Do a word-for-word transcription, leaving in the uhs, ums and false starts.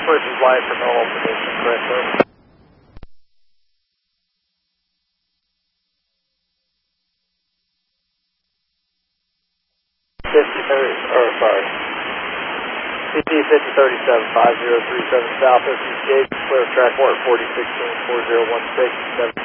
Switch is light for normal position, correct, sir? fifty thirty, or sorry. C T fifty thirty-seven, five zero three seven South, O C C H, clear track work forty sixteen, four zero one six, seven.